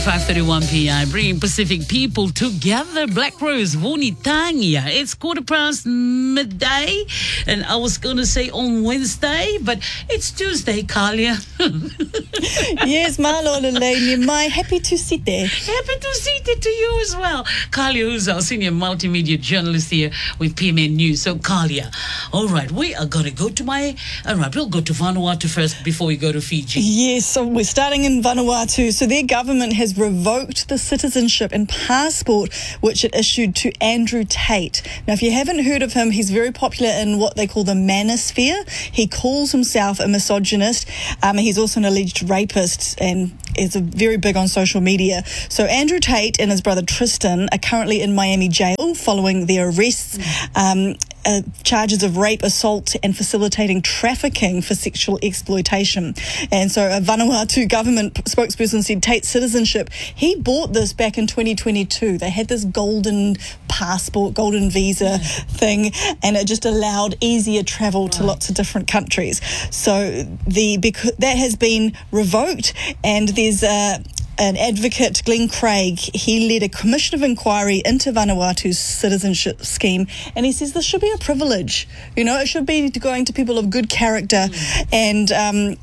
5:31 p.m. bringing Pacific people together. Black Rose, Wonitania. It's midday, and I was going to say on Wednesday, but it's Tuesday, Kalia. Yes, malo Lelania, my happy to sit there. Happy to see it to you as well. Kalia, who's our senior multimedia journalist here with PMN News. So, Kalia, all right, we are going to go to we'll go to Vanuatu first before we go to Fiji. Yes, so we're starting in Vanuatu. So their government has revoked the citizenship and passport which it issued to Andrew Tate. Now, if you haven't heard of him, he's very popular in what they call the manosphere. He calls himself a misogynist. He's also an alleged rapist and is very big on social media. So Andrew Tate and his brother Tristan are currently in Miami jail following their arrests. Charges of rape, assault and facilitating trafficking for sexual exploitation. And so a Vanuatu government spokesperson said Tate's citizenship, he bought this back in 2022. They had this golden passport, golden visa thing, and it just allowed easier travel to lots of different countries. So because that has been revoked, and there's an advocate, Glenn Craig, he led a commission of inquiry into Vanuatu's citizenship scheme, and he says this should be a privilege. You know, it should be going to people of good character, and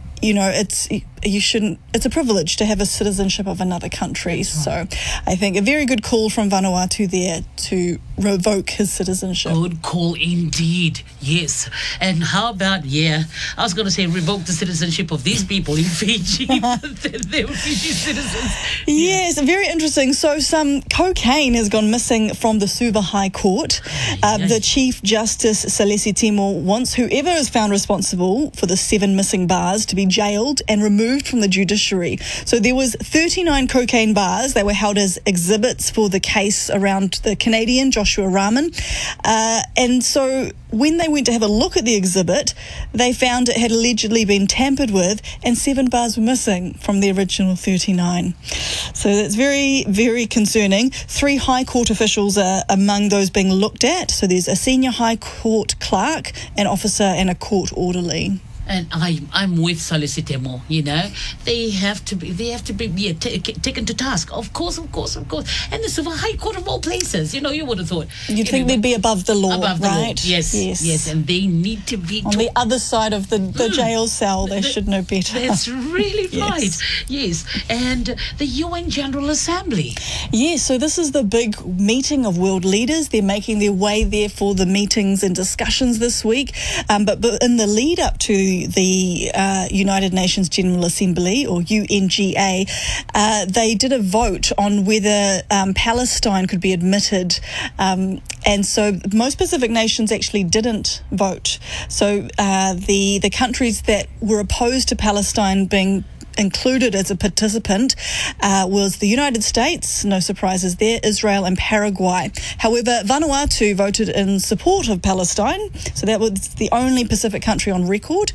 it's a privilege to have a citizenship of another country. Right. So I think a very good call from Vanuatu there to revoke his citizenship. Good call indeed, yes. And how about, I was going to say revoke the citizenship of these people in Fiji. They were Fiji citizens. Yes, very interesting. So some cocaine has gone missing from the Suva High Court. The Chief Justice Salesi Timo wants whoever is found responsible for the 7 missing bars to be jailed and removed from the judiciary. So there was 39 cocaine bars. They were held as exhibits for the case around the Canadian Joshua Rahman. And so when they went to have a look at the exhibit, they found it had allegedly been tampered with and 7 bars were missing from the original 39. So that's very, very concerning. 3 High Court officials are among those being looked at. So there's a senior High Court clerk, an officer and a court orderly. And I'm with Salesi Temo, They have to be taken to task. Of course. And the Suva High Court of all places, you would have thought. You'd think they'd be above the law, above the right? law. Yes. And they need to be... On the other side of the jail cell, they should know better. That's really right. Yes. And the UN General Assembly. Yes, so this is the big meeting of world leaders. They're making their way there for the meetings and discussions this week. But in the lead up to the United Nations General Assembly, or UNGA, they did a vote on whether Palestine could be admitted, and so most Pacific nations actually didn't vote. So the countries that were opposed to Palestine being included as a participant was the United States, no surprises there, Israel and Paraguay. However, Vanuatu voted in support of Palestine, so that was the only Pacific country on record.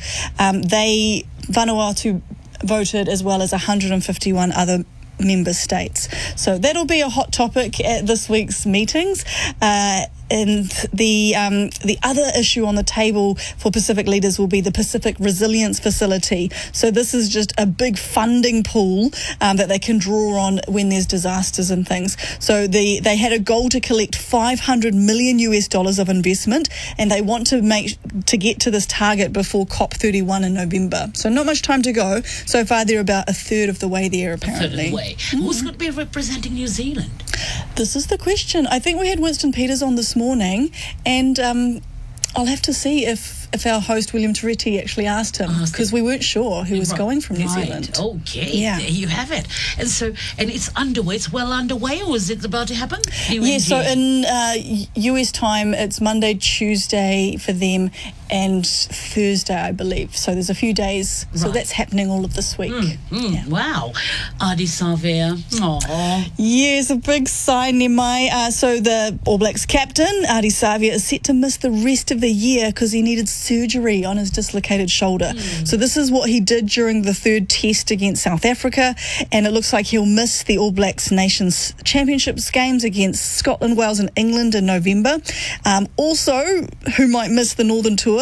Vanuatu voted as well as 151 other member states. So that'll be a hot topic at this week's meetings. And the other issue on the table for Pacific leaders will be the Pacific Resilience Facility. So this is just a big funding pool that they can draw on when there's disasters and things. So they had a goal to collect $500 million of investment, and they want to get to this target before COP31 in November. So not much time to go. So far, they're about a third of the way there, apparently. A third of the way. Who's going to be representing New Zealand? This is the question. I think we had Winston Peters on this morning, and I'll have to see if our host William Toretti actually asked him, because we weren't sure who was going from New Zealand. Okay, there you have it. And it's underway. It's well underway, or is it about to happen? Yeah, so in US time, it's Monday, Tuesday for them, and Thursday, I believe. So there's a few days. So that's happening all of this week. Wow. Ardie Savea. Yes, a big sign, Nemai. So the All Blacks captain, Ardie Savea, is set to miss the rest of the year because he needed surgery on his dislocated shoulder. So this is what he did during the 3rd test against South Africa, and it looks like he'll miss the All Blacks Nations Championships games against Scotland, Wales and England in November. Also, who might miss the Northern Tour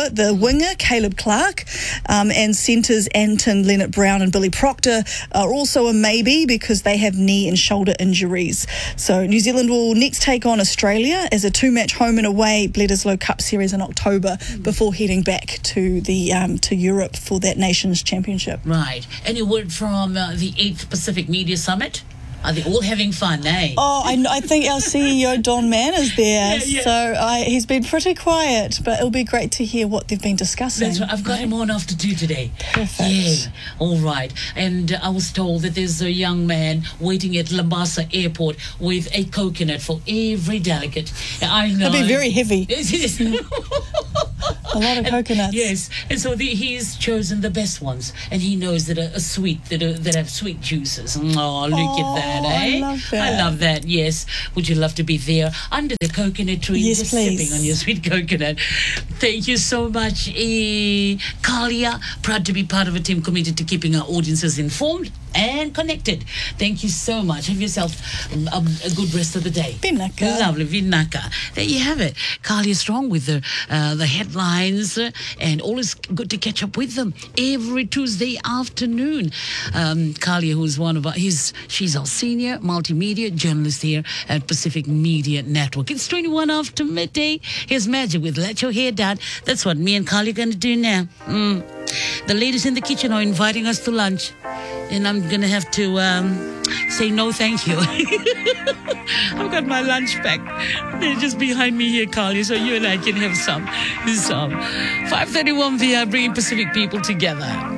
it. The winger, Caleb Clark, and centres Anton Leonard-Brown and Billy Proctor are also a maybe because they have knee and shoulder injuries. So New Zealand will next take on Australia as a 2-match home and away Bledisloe Cup series in October before heading back to to Europe for that Nations Championship. Right. Any word from the 8th Pacific Media Summit? Are they all having fun, eh? Oh, I think our CEO, Don Mann, is there. Yeah. So he's been pretty quiet, but it'll be great to hear what they've been discussing. That's right. I've got him on after 2 today. Perfect. Yeah. All right. And I was told that there's a young man waiting at Lambasa Airport with a coconut for every delegate. I know. It'll be very heavy. A lot of coconuts. Yes. And so he's chosen the best ones. And he knows that are sweet, that have sweet juices. Oh, look at that. I love that. I love that, yes. Would you love to be there under the coconut tree, Yes, just please. sipping on your sweet coconut? Thank you so much, Kalia. Proud to be part of a team committed to keeping our audiences informed and connected. Thank you so much. Have yourself a good rest of the day. Vinaka. Lovely, Vinaka. There you have it. Kalia Strong with the headlines, and always good to catch up with them every Tuesday afternoon. Kalia, who's one of she's our senior multimedia journalist here at Pacific Media Network. It's 21 after midday. Here's Magic with Let Your Hair Down. That's what me and Kalia are going to do now. The ladies in the kitchen are inviting us to lunch, and I'm going to have to say no thank you. I've got my lunch pack. They're just behind me here, Kalia, so you and I can have some. 5:31 VR, bringing Pacific people together.